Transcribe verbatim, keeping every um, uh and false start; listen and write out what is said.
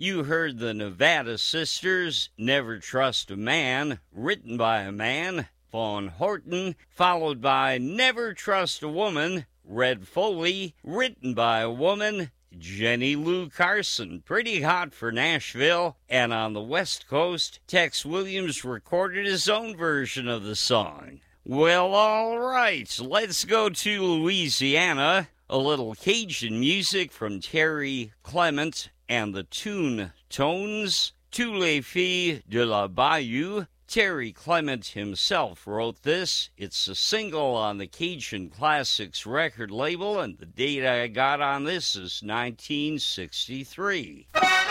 You heard the Nevada Sisters, Never Trust a Man, written by a man, Vaughn Horton, followed by Never Trust a Woman, Red Foley, written by a woman, Jenny Lou Carson. Pretty hot for Nashville. And on the West Coast, Tex Williams recorded his own version of the song. Well, all right, let's go to Louisiana. A little Cajun music from Terry Clement and the Tune Tones. Tous les filles de la Bayou. Terry Clement himself wrote this. It's a single on the Cajun Classics record label, and the date I got on this is nineteen sixty-three.